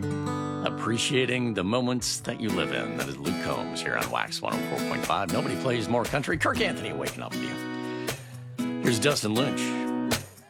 Appreciating the moments that you live in. That is Luke Combs here on Wax 104.5. Nobody plays more country. Kirk Anthony waking up with you. Here's Dustin Lynch.